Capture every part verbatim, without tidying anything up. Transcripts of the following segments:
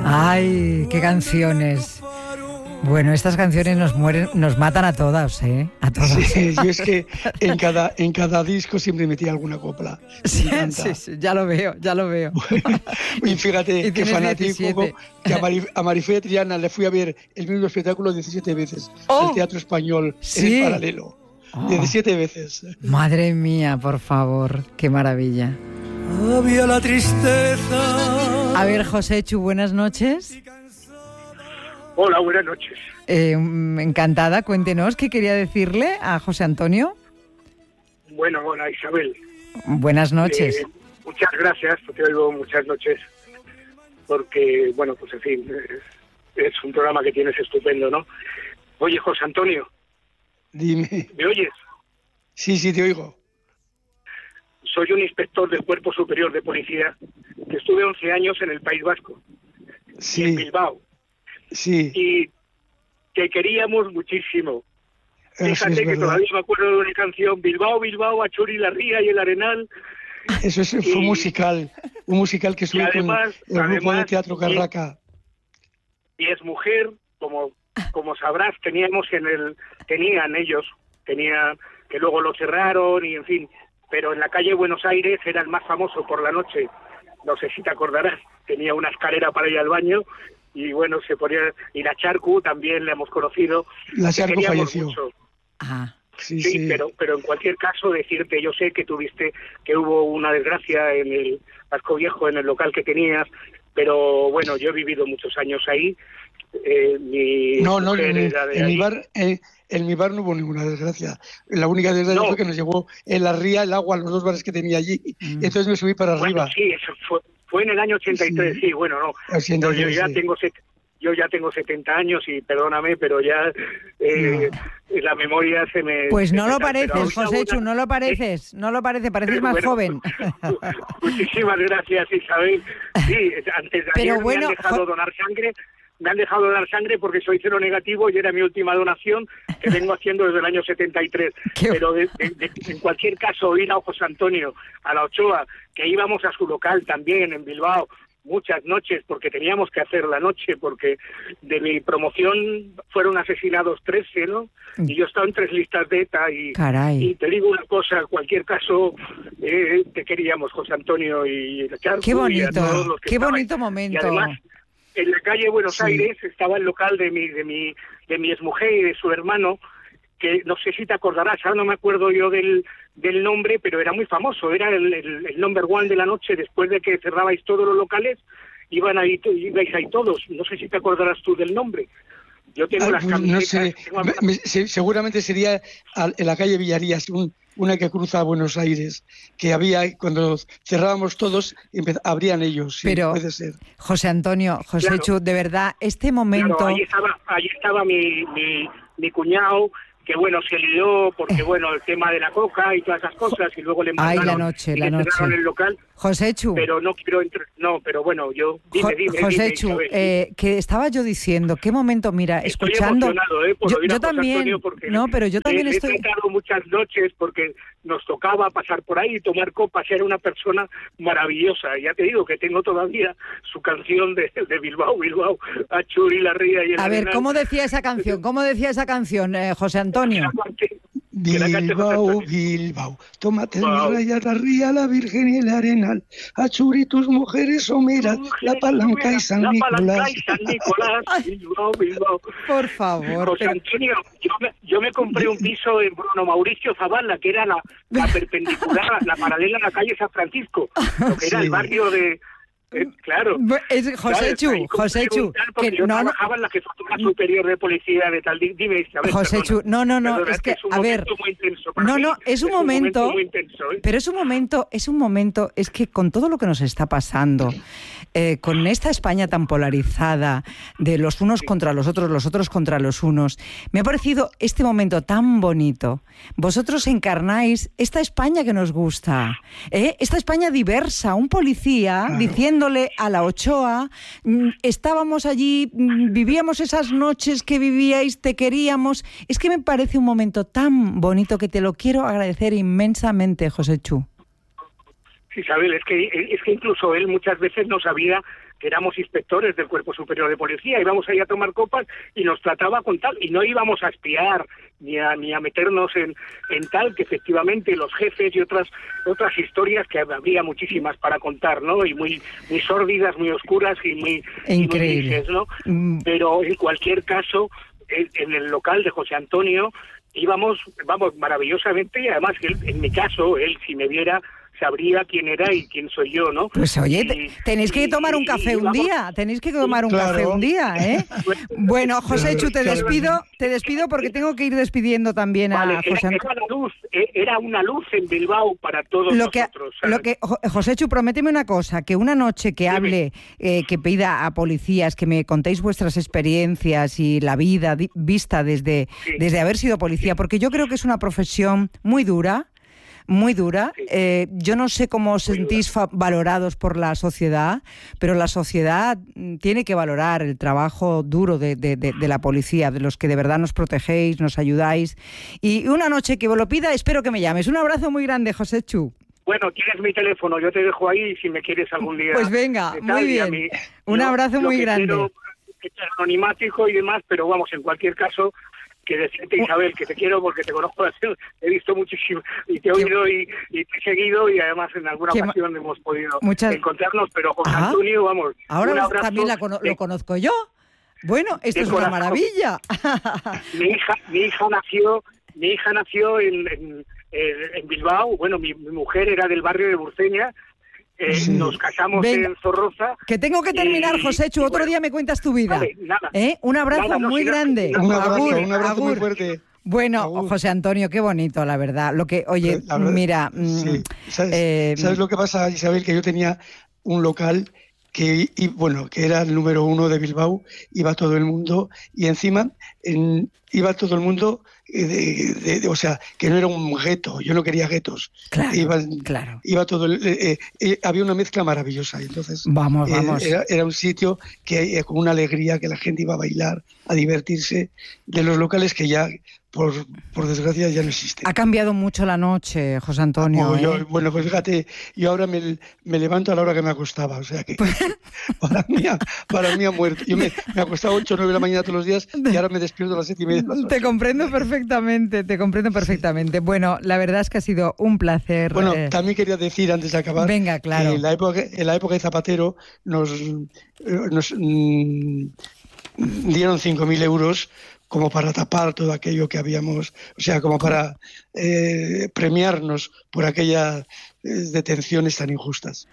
Ay, qué canciones. Bueno, estas canciones nos mueren, nos matan a todas, ¿eh? A todas. Sí, yo es que en cada, en cada disco siempre metía alguna copla. Sí, sí, sí, ya lo veo, ya lo veo. Y fíjate y qué fanático que a, Marif a Marifé Triana le fui a ver el mismo espectáculo diecisiete veces. Oh, al Teatro Español, ¿sí? En el Paralelo. Oh, diecisiete veces. Madre mía, por favor, qué maravilla. Había la tristeza. A ver, Joséchu, buenas noches. Hola, buenas noches. Eh, encantada, cuéntenos qué quería decirle a José Antonio. Bueno, hola Isabel. Buenas noches. Eh, muchas gracias, te oigo muchas noches, porque, bueno, pues en fin, es, es un programa que tienes estupendo, ¿no? Oye, José Antonio. Dime. ¿Me oyes? Sí, sí, te oigo. Soy un inspector del Cuerpo Superior de Policía que estuve once años en el País Vasco, sí. en Bilbao. Sí. Y te queríamos muchísimo. Eso Fíjate que todavía me acuerdo de una canción, Bilbao, Bilbao, Achuri, la Ría y el Arenal. Eso es, fue un musical, un musical que subí además, con el grupo además, de Teatro Carraca. Y, y es mujer, como como sabrás, teníamos en el, tenían ellos, tenían, que luego lo cerraron y en fin, pero en la calle Buenos Aires era el más famoso por la noche, no sé si te acordarás, tenía una escalera para ir al baño. Y bueno, se ponía... Y la Charcu también la hemos conocido. La Charcu falleció. Ah, sí, sí, sí. Pero, pero en cualquier caso decirte, yo sé que tuviste, que hubo una desgracia en el Vasco Viejo, en el local que tenías, pero bueno, yo he vivido muchos años ahí. Eh, mi no, no, mujer en, era de en, ahí. mi bar, en, en mi bar no hubo ninguna desgracia. La única desgracia no. fue que nos llevó en la ría el agua a los dos bares que tenía allí. Mm. Entonces me subí para bueno, arriba. Sí, eso fue... Fue en el año ochenta y tres, sí, sí bueno, no. ochenta y tres, no yo ya sí. tengo set, yo ya tengo setenta años y perdóname, pero ya eh, no. la memoria se me... Pues no me lo pareces, Joséchu, una... no lo pareces, no lo parece, pareces más bueno, joven. Muchísimas gracias, Isabel. Sí, antes de ayer bueno, me han dejado jo... donar sangre, me han dejado donar sangre porque soy cero negativo y era mi última donación que vengo haciendo desde el año setenta y tres. ¿Qué? Pero de, de, de, en cualquier caso, ir a José Antonio, a la Ochoa, que íbamos a su local también en Bilbao, muchas noches, porque teníamos que hacer la noche, porque de mi promoción fueron asesinados trece, ¿no? Y yo estaba en tres listas de ETA y, y te digo una cosa, en cualquier caso, eh, te queríamos, José Antonio y la Charco. Qué bonito, y a todos los que qué estaban. bonito momento. Y además, en la calle Buenos sí. Aires estaba el local de mi de mi de mi exmujer y de su hermano, que no sé si te acordarás, ahora no me acuerdo yo del del nombre, pero era muy famoso, era el, el, el number one de la noche, después de que cerrabais todos los locales, iban ahí, ibais ahí todos, no sé si te acordarás tú del nombre. Yo tengo Ay, las pues, camisetas. No sé, tengo me, me, seguramente sería en la calle Villarías, un, una que cruza a Buenos Aires, que había, cuando cerrábamos todos, abrían ellos, sí, pero, puede ser. José Antonio, Joséchu, claro, de verdad, este momento... Claro, ahí estaba, ahí estaba mi, mi, mi cuñado, que bueno, se lió porque bueno, el tema de la coca y todas esas cosas, y luego le mandaron... Ay, la noche, la noche. el local. Joséchu. Pero no quiero entrar... No, pero bueno, yo... Dime, dime, Joséchu, dime, eh, que estaba yo diciendo, qué momento, mira, estoy escuchando... Eh, por yo yo también, no, pero yo también he, estoy... He tratado muchas noches porque nos tocaba pasar por ahí y tomar copas, era una persona maravillosa. Ya te digo que tengo todavía su canción de, de Bilbao, Bilbao, Achuri, la Ría y el A ver, Arenal. ¿cómo decía esa canción? ¿Cómo decía esa canción, eh, José Antonio? Bilbao, Bilbao, tómate wow. la raya, la ría, la Virgen y el Arenal, Achuri, tus mujeres someras, la Palanca y San la Nicolás. La Palanca y San Nicolás, Bilbao, Bilbao. Por favor. José Antonio, yo me, yo me compré un piso en Bruno Mauricio Zavala, que era la, la perpendicular, la paralela a la calle San Francisco, lo que era sí. el barrio de... Eh, claro. Es Joséchu, claro, Joséchu. Que yo no, trabajaba en la jefatura superior de policía de tal. Dime, Isabel, Joséchu, no, no, no, perdona, es que, es un a ver, muy intenso no, mí. no, es un es momento, un momento muy intenso, ¿eh? pero es un momento, es un momento, es que con todo lo que nos está pasando, eh, con esta España tan polarizada, de los unos sí. contra los otros, los otros contra los unos, me ha parecido este momento tan bonito. Vosotros encarnáis esta España que nos gusta, ¿eh? Esta España diversa, un policía claro. diciéndole a la Ochoa, estábamos allí, vivíamos esas noches que vivíais, te queríamos. Es que me parece un momento tan bonito que te lo quiero agradecer inmensamente, Joséchu. Isabel, es que es que incluso él muchas veces no sabía que éramos inspectores del Cuerpo Superior de Policía, íbamos ahí a tomar copas y nos trataba con tal, y no íbamos a espiar ni a, ni a meternos en, en tal, que efectivamente los jefes y otras otras historias que habría muchísimas para contar, ¿no? Y muy muy sórdidas, muy oscuras y muy, increíble, y muy grises, ¿no? Mm. Pero en cualquier caso, en, en el local de José Antonio íbamos, vamos, maravillosamente, y además él, en mi caso, él si me viera sabría quién era y quién soy yo, ¿no? Pues oye, y, tenéis que tomar un café y, y, un vamos, día, tenéis que tomar un claro. café un día, ¿eh? Bueno, Joséchu, te despido, te despido porque tengo que ir despidiendo también vale, a José Antonio. Era una luz, era una luz en Bilbao para todos lo que, nosotros. ¿sabes? Lo que, Joséchu, prométeme una cosa, que una noche que hable, eh, que pida a policías que me contéis vuestras experiencias y la vida di, vista desde, sí. desde haber sido policía, porque yo creo que es una profesión muy dura, muy dura. Eh, yo no sé cómo os sentís fa- valorados por la sociedad, pero la sociedad tiene que valorar el trabajo duro de, de, de, de la policía, de los que de verdad nos protegéis, nos ayudáis. Y una noche que vos lo pida, espero que me llames. Un abrazo muy grande, Joséchu. Bueno, tienes mi teléfono, yo te dejo ahí si me quieres algún día. Pues venga, muy bien. Mi, Un yo, abrazo muy grande. Quiero, que es anonimático y demás, pero vamos, en cualquier caso, que decirte, Isabel, que te quiero porque te conozco, he visto muchísimo y te he oído y, y te he seguido, y además en alguna ¿Qué? ocasión hemos podido Muchas... encontrarnos, pero José Ajá. Antonio, vamos, ahora un abrazo, también la cono- lo conozco yo. Bueno, esto es corazón. Una maravilla. Mi hija, mi hija nació, mi hija nació en, en, en Bilbao. Bueno, mi, mi mujer era del barrio de Burceña. Eh, sí. Nos casamos Venga, en Zorroza. Que tengo que terminar, y, Joséchu. Otro bueno, día me cuentas tu vida. Vale, nada, ¿Eh? Un abrazo nada, no, muy si grande. Un abrazo, agur, un abrazo agur. muy fuerte. Bueno, agur. José Antonio, qué bonito, la verdad. Lo que, oye, verdad, mira, sí. ¿Sabes, eh, ¿Sabes lo que pasa, Isabel? Que yo tenía un local que, y, bueno, que era el número uno de Bilbao, iba todo el mundo, y encima en, iba todo el mundo, de, de, de, o sea, que no era un gueto, yo no quería guetos. Claro, iba, claro. Iba todo, el, eh, eh, había una mezcla maravillosa, entonces vamos, vamos. Eh, era, era un sitio que eh, con una alegría, que la gente iba a bailar, a divertirse, de los locales que ya, por, por desgracia, ya no existen. Ha cambiado mucho la noche, José Antonio. Oh, ¿eh? yo, bueno, pues fíjate, yo ahora me, me levanto a la hora que me acostaba, o sea que para mí, para mí ha muerto. Yo me, me acostaba a ocho o nueve de la mañana todos los días y ahora me despierto a las siete y media. Te comprendo perfectamente, te comprendo perfectamente. Bueno, la verdad es que ha sido un placer. Bueno, eh... también quería decir, antes de acabar, Venga, claro. que en la época, en la época de Zapatero nos, nos mmm, dieron cinco mil euros como para tapar todo aquello que habíamos, o sea, como para eh, premiarnos por aquellas eh, detenciones tan injustas.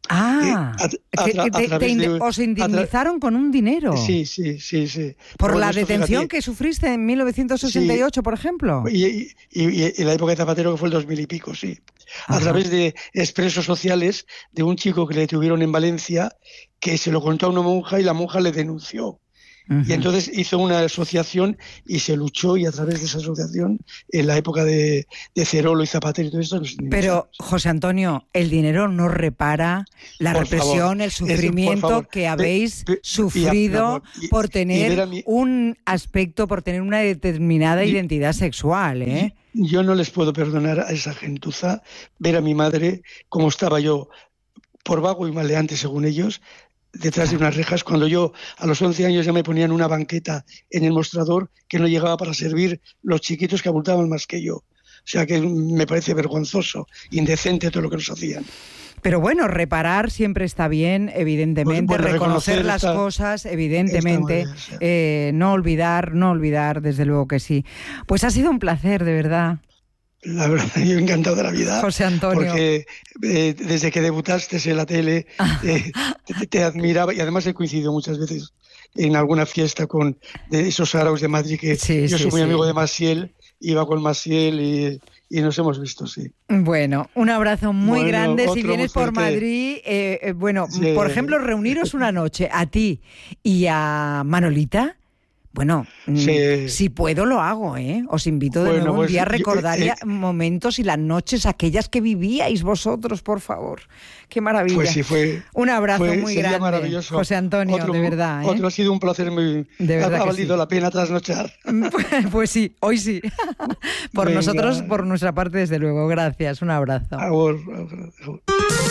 Ah, eh, a, a, a, que te, te ind- de, os indemnizaron con un dinero. Sí, sí, sí, sí. Por bueno, la esto, detención fíjate, que sufriste en mil novecientos sesenta y ocho, sí, por ejemplo. Y, y, y, y en la época de Zapatero, que fue el dos mil y pico, sí. A Ajá. través de expresos sociales de un chico que le tuvieron en Valencia, que se lo contó a una monja y la monja le denunció. Uh-huh. Y entonces hizo una asociación y se luchó, y a través de esa asociación, en la época de, de Cerolo y Zapatero y todo esto... Pero, José Antonio, el dinero no repara la por represión, favor, el sufrimiento es, que habéis pe, pe, sufrido y, y, por tener mi... un aspecto, por tener una determinada y, identidad sexual, ¿eh? Yo no les puedo perdonar a esa gentuza ver a mi madre como estaba yo, por vago y maleante según ellos, detrás de unas rejas, cuando yo a los once años ya me ponían una banqueta en el mostrador que no llegaba para servir los chiquitos que abultaban más que yo. O sea que me parece vergonzoso, indecente todo lo que nos hacían. Pero bueno, reparar siempre está bien, evidentemente, pues, bueno, reconocer, reconocer las esta, cosas, evidentemente, bien, sí. eh, no olvidar, no olvidar, desde luego que sí. Pues ha sido un placer, de verdad. La verdad, yo encantado de la vida. José Antonio. Porque eh, desde que debutaste en la tele eh, te, te admiraba, y además he coincidido muchas veces en alguna fiesta con de esos araos de Madrid, que sí, yo sí, soy muy sí. amigo de Maciel, iba con Maciel y, y nos hemos visto, sí. Bueno, un abrazo muy bueno, grande. Si vienes por Madrid, eh, eh, bueno, sí. por ejemplo, reuniros una noche a ti y a Manolita. Bueno, sí. si puedo lo hago, ¿eh? Os invito de bueno, nuevo pues, un día a recordar yo, eh, momentos y las noches aquellas que vivíais vosotros, por favor. Qué maravilla. Pues sí, fue, un abrazo fue, muy grande, maravilloso. José Antonio, otro, de verdad. ¿eh? Otro ha sido un placer muy... De verdad ha valido sí. la pena trasnochar. Pues sí, hoy sí. Por Venga. nosotros, por nuestra parte, desde luego. Gracias, un abrazo. Ahora, ahora, ahora.